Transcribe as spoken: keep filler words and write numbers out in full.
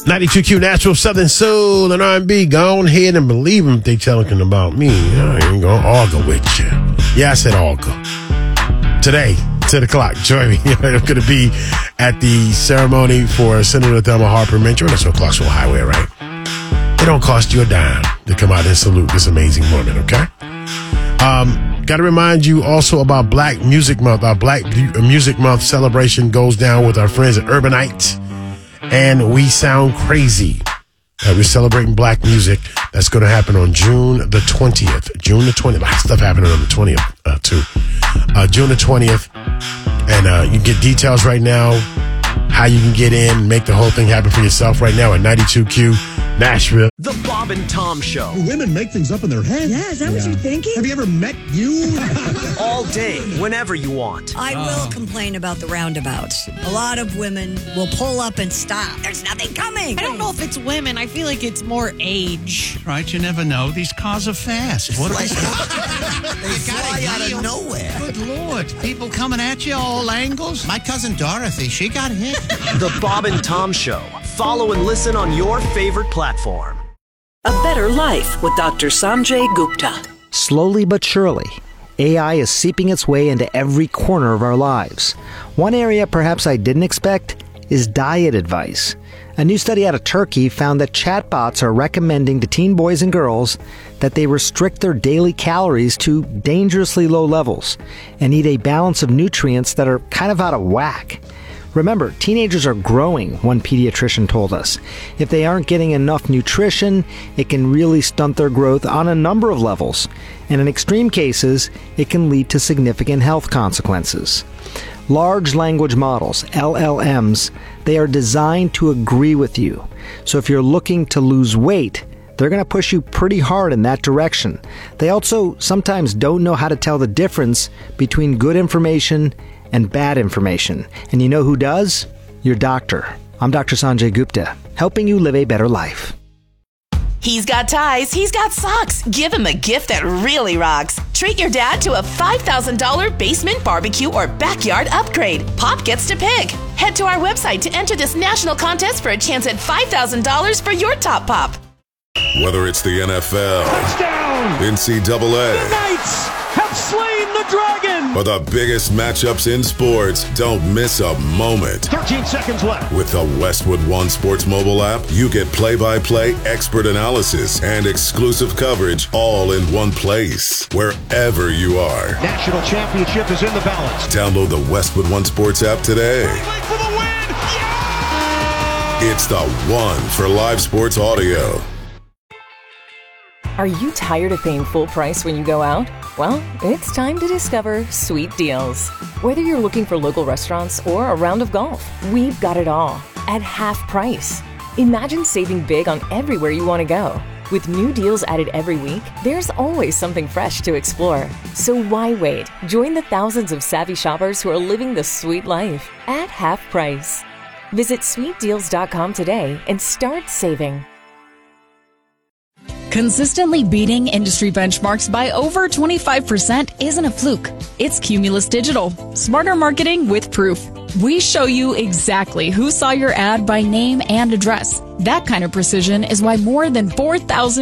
ninety-two Q Natural Southern Soul and R and B. Go on ahead and believe them if they talking about me. I ain't gonna argue with you. Yeah, I said argue. Today, ten o'clock, join me. I'm going to be at the ceremony for Senator Thelma Harper Mentor. That's on Clarksville Highway, right? It don't cost you a dime to come out and salute this amazing woman, okay? Um, got to remind you also about Black Music Month. Our Black Music Month celebration goes down with our friends at Urbanite and We Sound Crazy. Uh, we're celebrating black music. That's going to happen on June the twentieth. June the twentieth. A lot of stuff happening on the twentieth, uh, too. Uh, June the twentieth. And uh, you can get details right now, how you can get in, make the whole thing happen for yourself right now at ninety-two Q Nashville. The Bob and Tom Show. Women make things up in their head. Yeah, is that yeah. what you're thinking? Have you ever met you? All day, whenever you want. I will oh. complain about the roundabouts. A lot of women will pull up and stop. There's nothing coming. I don't know if it's women. I feel like it's more age. Right, you never know. These cars are fast. What they fly out of nowhere. Good Lord. People coming at you all angles. My cousin Dorothy, she got hit. The Bob and Tom Show. Follow and listen on your favorite platform. A Better Life with Doctor Sanjay Gupta. Slowly but surely, A I is seeping its way into every corner of our lives. One area perhaps I didn't expect is diet advice. A new study out of Turkey found that chatbots are recommending to teen boys and girls that they restrict their daily calories to dangerously low levels and eat a balance of nutrients that are kind of out of whack. Remember, teenagers are growing, one pediatrician told us. If they aren't getting enough nutrition, it can really stunt their growth on a number of levels. And in extreme cases, it can lead to significant health consequences. Large language models, L L Ms, they are designed to agree with you. So if you're looking to lose weight, they're going to push you pretty hard in that direction. They also sometimes don't know how to tell the difference between good information and bad information. And you know who does? Your doctor. I'm Doctor Sanjay Gupta, helping you live a better life. He's got ties, he's got socks. Give him a gift that really rocks. Treat your dad to a five thousand dollars basement barbecue or backyard upgrade. Pop gets to pick. Head to our website to enter this national contest for a chance at five thousand dollars for your top pop. Whether it's the N F L, touchdown, N C double A, the Knights have slain the dragon, or the biggest matchups in sports, don't miss a moment. thirteen seconds left. With the Westwood One Sports mobile app, you get play-by-play, expert analysis, and exclusive coverage all in one place, wherever you are. National championship is in the balance. Download the Westwood One Sports app today. For the win! Yeah! It's the one for live sports audio. Are you tired of paying full price when you go out? Well, it's time to discover Sweet Deals. Whether you're looking for local restaurants or a round of golf, we've got it all at half price. Imagine saving big on everywhere you want to go. With new deals added every week, there's always something fresh to explore. So why wait? Join the thousands of savvy shoppers who are living the sweet life at half price. Visit sweet deals dot com today and start saving. Consistently beating industry benchmarks by over twenty-five percent isn't a fluke. It's Cumulus Digital. Smarter marketing with proof. We show you exactly who saw your ad by name and address. That kind of precision is why more than four thousand